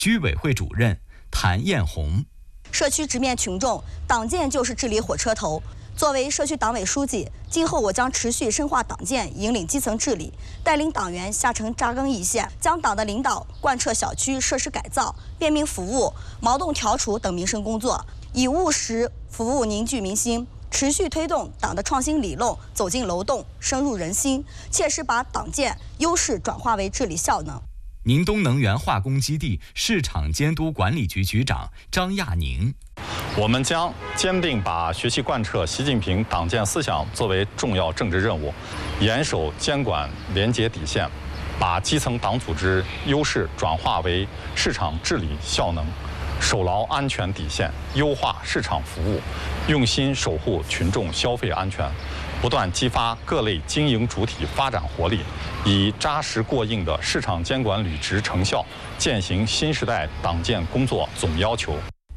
居委会主任谭艳红。 社区直面群众，党建就是治理火车头。作为社区党委书记，今后我将持续深化党建，引领基层治理，带领党员下沉扎根一线，将党的领导贯彻小区设施改造、便民服务、矛盾调处等民生工作，以务实服务凝聚民心，持续推动党的创新理论走进楼栋、深入人心，切实把党建优势转化为治理效能。 宁东能源化工基地市场监督管理局局长张亚宁。 我们将坚定把学习贯彻习近平党建思想作为重要政治任务，严守监管廉洁底线，把基层党组织优势转化为市场治理效能，守牢安全底线，优化市场服务，用心守护群众消费安全，不断激发各类经营主体发展活力，以扎实过硬的市场监管履职成效，践行新时代党建工作总要求。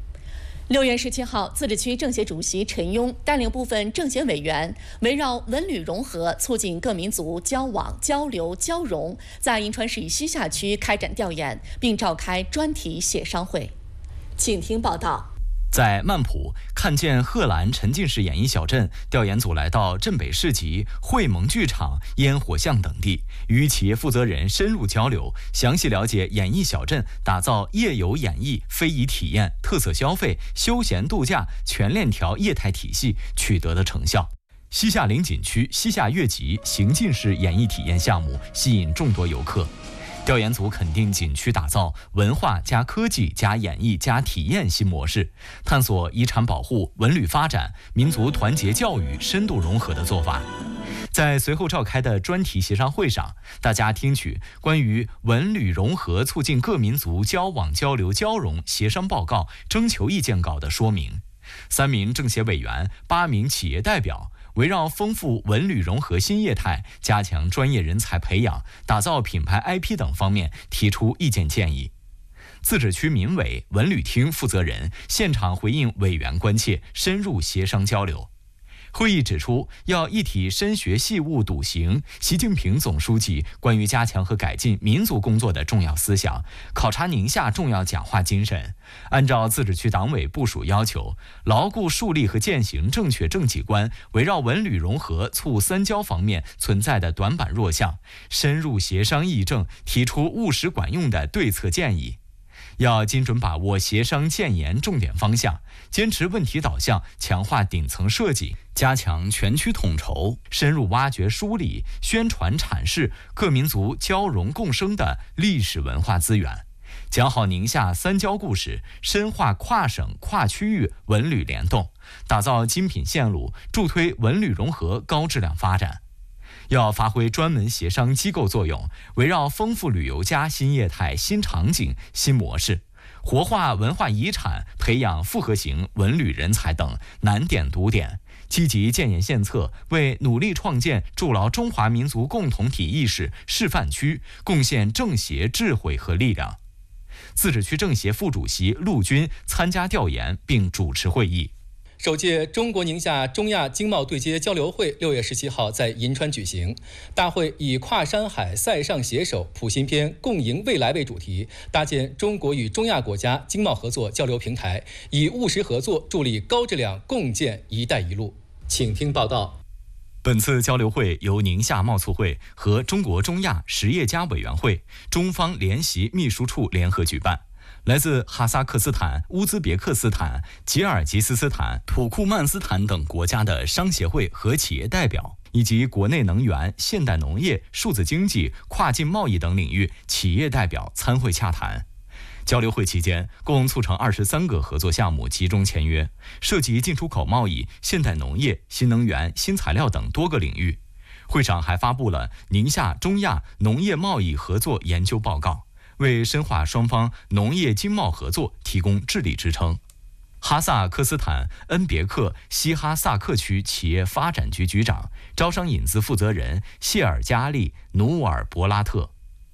6月17号，自治区政协主席陈庸带领部分政协委员，围绕文旅融合，促进各民族交往、交流、交融，在银川市西夏区开展调研，并召开专题协商会。请听报道。 在曼浦看见贺兰沉浸式演艺小镇，调研组来到镇北市集、汇盟剧场、烟火巷等地，与企业负责人深入交流，详细了解演艺小镇打造夜游演艺、非遗体验、特色消费、休闲度假全链条业态体系取得的成效。西夏陵景区西夏乐集行进式演艺体验项目吸引众多游客。调研组肯定景区打造文化加科技加演艺加体验新模式，探索遗产保护、文旅发展、民族团结教育深度融合的做法。在随后召开的专题协商会上，大家听取关于文旅融合促进各民族交往交流交融协商报告征求意见稿的说明。3名政协委员、8名企业代表围绕丰富文旅融合新业态、加强专业人才培养、打造品牌 IP 等方面提出意见建议。自治区民委文旅厅负责人现场回应委员关切，深入协商交流。会议指出，要一体深学细悟笃行习近平总书记关于加强和改进民族工作的重要思想，考察宁夏重要讲话精神，按照自治区党委部署要求，牢固树立和践行正确政绩观，围绕文旅融合促三交方面存在的短板弱项，深入协商议政，提出务实管用的对策建议。要精准把握协商建言重点方向，坚持问题导向，强化顶层设计，加强全区统筹，深入挖掘梳理、宣传阐释各民族交融共生的历史文化资源，讲好宁夏三交故事，深化跨省跨区域文旅联动，打造精品线路，助推文旅融合高质量发展。要发挥专门协商机构作用，围绕丰富旅游加新业态、新场景、新模式，活化文化遗产，培养复合型文旅人才等难点堵点，积极建言献策，为努力创建筑牢中华民族共同体意识示范区贡献政协智慧和力量。自治区政协副主席陆军参加调研并主持会议。 首届中国宁夏中亚经贸对接交流会6月17号在银川举行。大会以跨山海塞上携手普新篇共赢未来为主题，搭建中国与中亚国家经贸合作交流平台，以务实合作助力高质量共建“一带一路”。请听报道。 本次交流会由宁夏贸促会和中国中亚实业家委员会中方联席秘书处联合举办。来自哈萨克斯坦、乌兹别克斯坦、吉尔吉斯斯坦、土库曼斯坦等国家的商协会和企业代表，以及国内能源、现代农业、数字经济、跨境贸易等领域企业代表参会洽谈。交流会期间，共促成23个合作项目集中签约，涉及进出口贸易、现代农业、新能源、新材料等多个领域。会上还发布了宁夏中亚农业贸易合作研究报告，为深化双方农业经贸合作提供智力支撑。哈萨克斯坦恩别克西哈萨克区企业发展局局长、招商引资负责人谢尔加利努尔博拉特。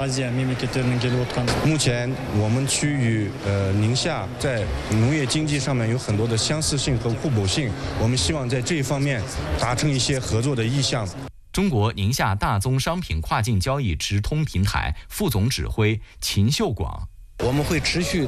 目前我们区域宁夏在农业经济上面有很多的相似性和互补性，我们希望在这一方面达成一些合作的意向。 中国宁夏大宗商品跨境交易直通平台副总指挥秦秀广。 我们会持续